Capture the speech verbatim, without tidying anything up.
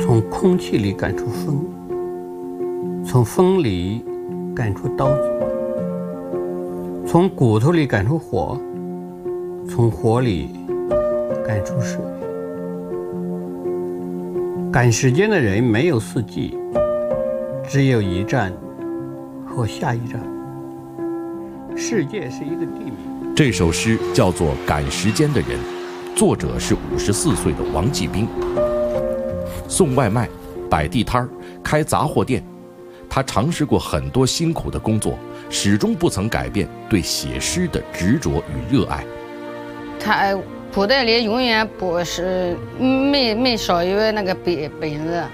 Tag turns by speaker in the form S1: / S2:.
S1: 从空气里赶出风，从风里赶出刀子，从骨头里赶出火，从火里赶出水。赶时间的人没有四季，只有一站和下一站。世界是一个地名。
S2: 这首诗叫做《赶时间的人》，作者是五十四岁的王继兵。送外卖、摆地摊儿、开杂货店，他尝试过很多辛苦的工作，始终不曾改变对写诗的执着与热爱。
S3: 他口袋里永远不是没没少有那个本本子。